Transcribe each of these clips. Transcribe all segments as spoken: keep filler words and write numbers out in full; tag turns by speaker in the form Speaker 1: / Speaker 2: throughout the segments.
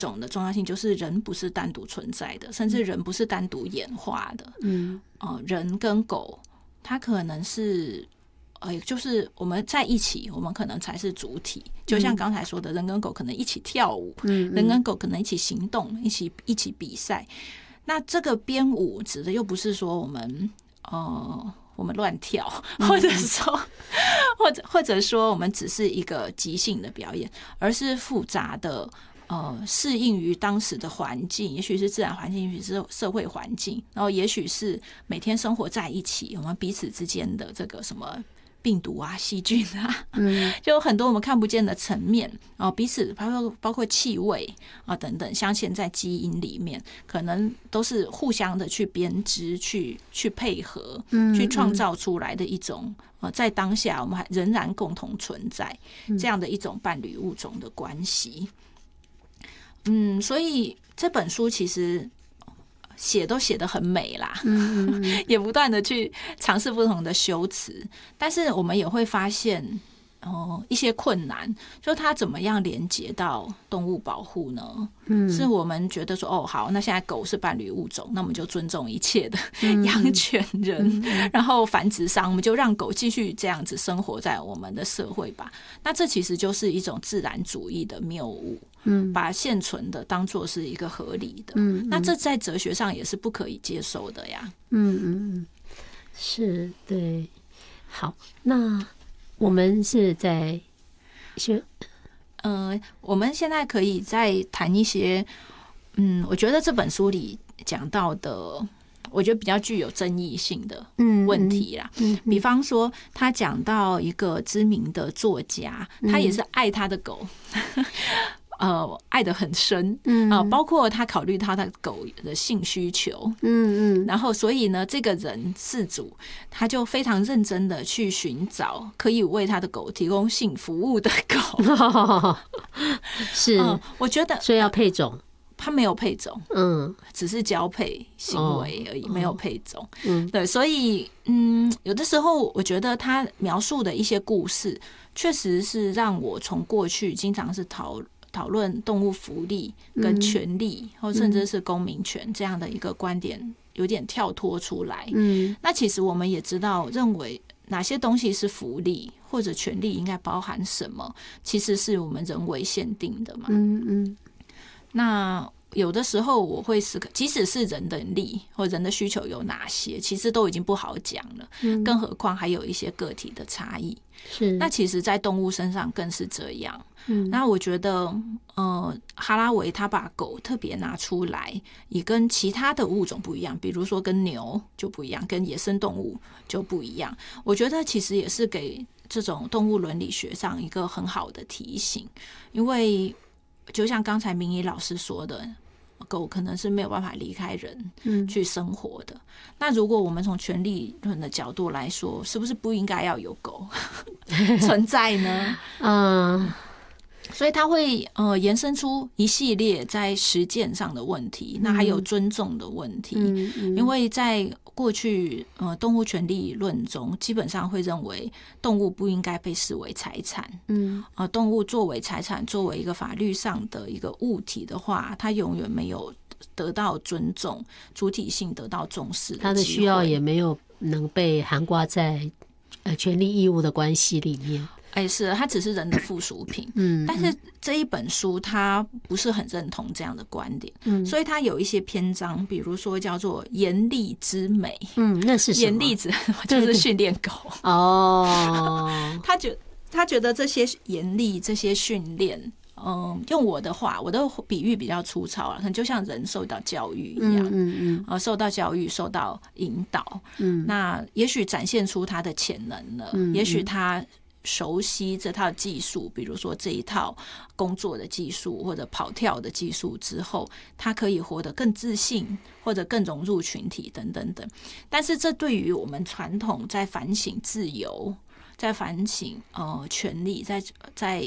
Speaker 1: 种的重要性就是人不是单独存在的，甚至人不是单独演化的。嗯，呃，人跟狗，它可能是，呃，就是我们在一起，我们可能才是主体。就像刚才说的，人跟狗可能一起跳舞，嗯，人跟狗可能一起行动，一起一起比赛。那这个编舞指的又不是说我们，呃。我们乱跳，或者说，或者或者说，我们只是一个即兴的表演，而是复杂的，呃，适应于当时的环境，也许是自然环境，也许是社会环境，然后也许是每天生活在一起，我们彼此之间的这个什么病毒啊、细菌啊，嗯，就有很多我们看不见的层面啊，彼此包括包括气味啊等等，镶嵌在基因里面，可能都是互相的去编织、去去配合、去创造出来的一种呃，在当下我们还仍然共同存在这样的一种伴侣物种的关系。嗯，所以这本书其实写都写得很美啦，嗯嗯也不断的去尝试不同的修辞，但是我们也会发现，哦，一些困难，就它怎么样连接到动物保护呢？嗯，是我们觉得说，哦，好，那现在狗是伴侣物种，那我们就尊重一切的养犬人，嗯、然后繁殖商，我们就让狗继续这样子生活在我们的社会吧。那这其实就是一种自然主义的谬误。嗯，把现存的当作是一个合理的，嗯，那这在哲学上也是不可以接受的呀。
Speaker 2: 嗯嗯，是，对。好，那我们是在学，
Speaker 1: 呃，我们现在可以再谈一些，嗯，我觉得这本书里讲到的，我觉得比较具有争议性的问题啦。嗯，比方说，他讲到一个知名的作家，他也是爱他的狗。呃，爱得很深，嗯啊、呃，包括他考虑他的狗的性需求，嗯嗯，然后所以呢，这个人事主他就非常认真的去寻找可以为他的狗提供性服务的狗，
Speaker 2: 是、呃，
Speaker 1: 我觉得，
Speaker 2: 所以要配种，
Speaker 1: 他没有配种，嗯，只是交配行为而已，哦、没有配种，嗯，对，所以嗯，有的时候我觉得他描述的一些故事，确实是让我从过去经常是讨。讨论动物福利跟权利，或甚至是公民权这样的一个观点，有点跳脱出来。嗯，那其实我们也知道，认为哪些东西是福利或者权利应该包含什么，其实是我们人为限定的嘛。嗯嗯，那有的时候我会思考，即使是人的力或人的需求有哪些，其实都已经不好讲了，嗯、更何况还有一些个体的差异。是，那其实在动物身上更是这样。嗯，那我觉得呃，哈拉维他把狗特别拿出来，也跟其他的物种不一样，比如说跟牛就不一样，跟野生动物就不一样。我觉得其实也是给这种动物伦理学上一个很好的提醒，因为就像刚才明仪老师说的，狗可能是没有办法离开人去生活的。嗯、那如果我们从权利论的角度来说，是不是不应该要有狗存在呢？嗯，所以它会呃延伸出一系列在实践上的问题，那还有尊重的问题。嗯嗯、因为在过去呃动物权利论中，基本上会认为动物不应该被视为财产。嗯，呃，动物作为财产，作为一个法律上的一个物体的话，它永远没有得到尊重，主体性得到重视的机会，
Speaker 2: 它的需要也没有能被涵盖在呃权利义务的关系里面。
Speaker 1: 哎，是，它只是人的附属品。嗯，但是这一本书它不是很认同这样的观点。嗯，所以它有一些篇章，比如说叫做“严厉之美”。
Speaker 2: 嗯，那是什么？
Speaker 1: 严厉之就是训练狗。哦，他觉他觉得这些严厉、这些训练，嗯，用我的话，我的比喻比较粗糙了，可能就像人受到教育一样。嗯嗯嗯，受到教育，受到引导。嗯，那也许展现出他的潜能了，嗯嗯也许他熟悉这套技术，比如说这一套工作的技术或者跑跳的技术之后，他可以活得更自信，或者更融入群体等等等。但是这对于我们传统在反省自由，在反省呃权利，在在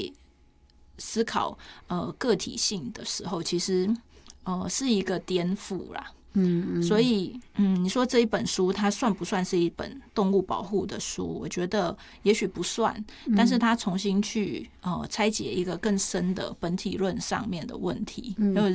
Speaker 1: 思考呃个体性的时候，其实呃是一个颠覆啦。
Speaker 2: 嗯，
Speaker 1: 所以嗯，你说这一本书它算不算是一本动物保护的书？我觉得也许不算，但是它重新去呃拆解一个更深的本体论上面的问题，嗯，